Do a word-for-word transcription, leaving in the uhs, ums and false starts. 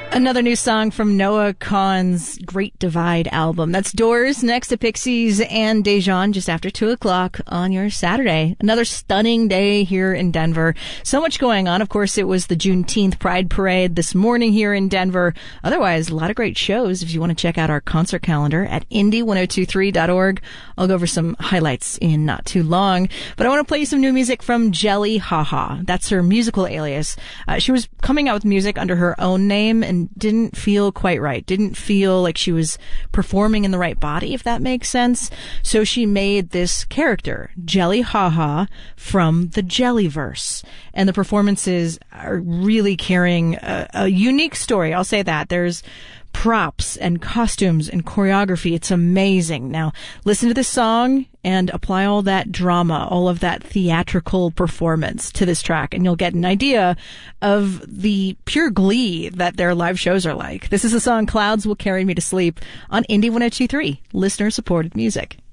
Another new song from Noah Kahan's Great Divide album. That's Doors next to Pixies and Dejan just after two o'clock on your Saturday. Another stunning day here in Denver. So much going on. Of course, it was the Juneteenth Pride Parade this morning here in Denver. Otherwise, a lot of great shows if you want to check out our concert calendar at indy ten twenty-three dot org. I'll go over some highlights in not too long. But I want to play you some new music from Jelly Haha. That's her musical alias. Uh, she was coming out with music under her own name and didn't feel quite right. Didn't feel like she was performing in the right body, if that makes sense. So she made this character, Jelly Haha, from the Jellyverse. And the performances are really carrying a, a unique story. I'll say that. There's props and costumes and choreography. It's amazing. Now, listen to this song and apply all that drama, all of that theatrical performance to this track, and you'll get an idea of the pure glee that their live shows are like. This is the song Clouds Will Carry Me to Sleep on Indy ten twenty-three, listener-supported music.